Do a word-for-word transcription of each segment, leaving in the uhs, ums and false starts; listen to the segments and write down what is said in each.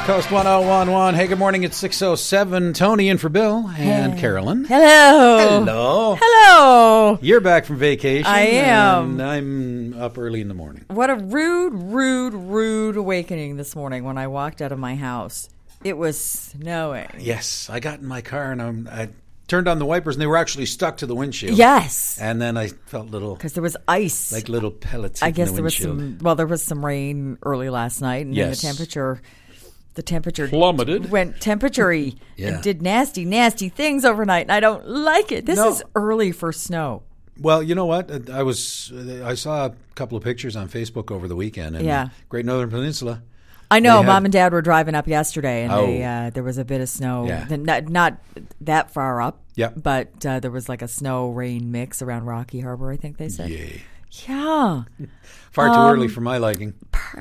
Coast one oh one one. Hey, good morning. It's six oh seven. Tony in for Bill and hey. Carolyn. Hello. Hello. Hello. You're back from vacation. I am. And I'm up early in the morning. What a rude, rude, rude awakening this morning when I walked out of my house. It was snowing. Yes. I got in my car and I'm, I turned on the wipers and they were actually stuck to the windshield. Yes. And then I felt little. Because there was ice. Like little pellets I in guess the there was windshield. some, well, there was some rain early last night. And Yes. then the temperature... The temperature plummeted. Went temperature-y Yeah. and did nasty, nasty things overnight, and I don't like it. This No. is early for snow. Well, you know what? I was I saw a couple of pictures on Facebook over the weekend in Yeah. the Great Northern Peninsula. I know. They had- Mom and Dad were driving up yesterday, and Oh. they, uh, there was a bit of snow. Yeah. Not, not that far up, Yep. but uh, there was like a snow-rain mix around Rocky Harbor, I think they said. Yay. Yeah. Far too Um, early for my liking.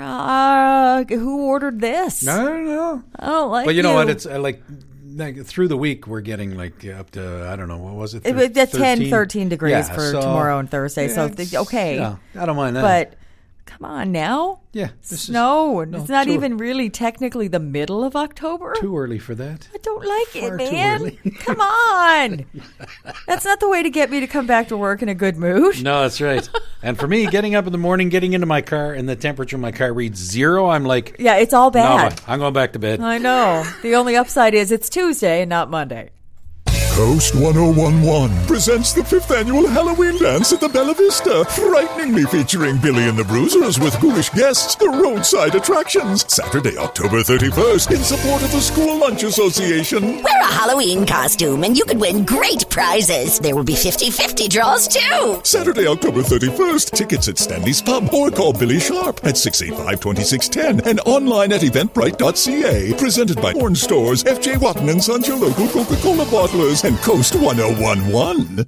Uh, who ordered this? I don't know. I don't like But you know you. what? It's uh, like, like through the week we're getting like up to, I don't know, what was it? It was Thir- ten, thirteen degrees Yeah, for so- tomorrow and Thursday, Yeah, so it's- th- okay. Yeah, I don't mind that. But come on now. yeah, this Snow. is, no, it's not too, even really technically the middle of October. too early for that. I don't like Far it, too man. early. Come on. That's not the way to get me to come back to work in a good mood. No, that's right. And for me, getting up in the morning, getting into my car, and the temperature in my car reads zero, I'm like, Yeah, it's all no, bad. I'm going back to bed. I know. The only upside is it's Tuesday and not Monday. Coast one oh one one presents the fifth annual Halloween dance at the Bella Vista, frighteningly featuring Billy and the Bruisers with ghoulish guests, the roadside attractions. Saturday, October thirty-first, in support of the School Lunch Association. Wear a Halloween costume and you could win great prizes. There will be fifty-fifty draws too. Saturday, October thirty-first, tickets at Stanley's Pub or call Billy Sharp at six eight five, two six one zero and online at eventbrite dot c a. Presented by Horn Stores, F J Watton and Sons, your local Coca-Cola bottlers, and Coast one oh one one.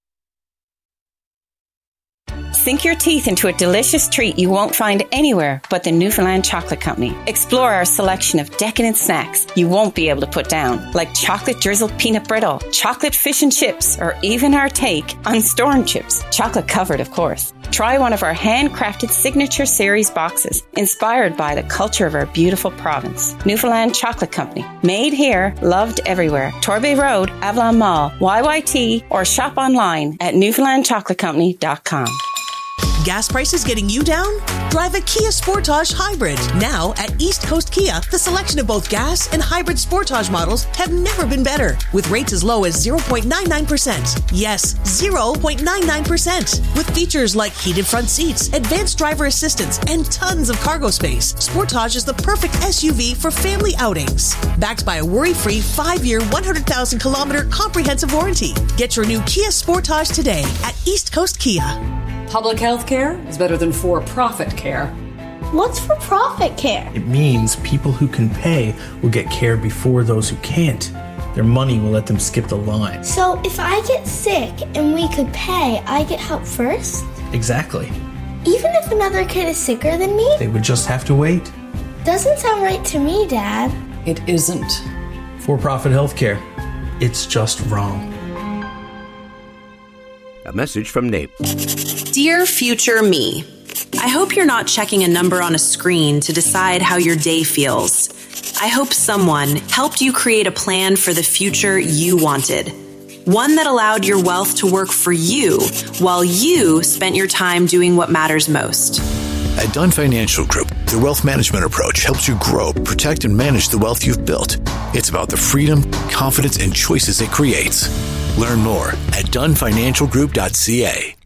Sink your teeth into a delicious treat you won't find anywhere but the Newfoundland Chocolate Company. Explore our selection of decadent snacks you won't be able to put down, like chocolate drizzled peanut brittle, chocolate fish and chips, or even our take on storm chips, chocolate covered, of course. Try one of our handcrafted signature series boxes, inspired by the culture of our beautiful province. Newfoundland Chocolate Company. Made here, loved everywhere. Torbay Road, Avalon Mall, Y Y T, or shop online at newfoundland chocolate company dot com. Gas prices getting you down? Drive a Kia Sportage Hybrid. Now at East Coast Kia, the selection of both gas and hybrid Sportage models have never been better. With rates as low as zero point nine nine percent. Yes, zero point nine nine percent. With features like heated front seats, advanced driver assistance, and tons of cargo space, Sportage is the perfect S U V for family outings. Backed by a worry-free five-year, one hundred thousand kilometer comprehensive warranty. Get your new Kia Sportage today at East Coast Kia. Public health care is better than for-profit care. What's for-profit care? It means people who can pay will get care before those who can't. Their money will let them skip the line. So if I get sick and we could pay, I get help first? Exactly. Even if another kid is sicker than me? They would just have to wait. Doesn't sound right to me, Dad. It isn't. For-profit healthcare. It's just wrong. A message from N A P. Dear future me, I hope you're not checking a number on a screen to decide how your day feels. I hope someone helped you create a plan for the future you wanted. One that allowed your wealth to work for you while you spent your time doing what matters most. At Dunn Financial Group, their wealth management approach helps you grow, protect, and manage the wealth you've built. It's about the freedom, confidence, and choices it creates. Learn more at dun financial group dot c a.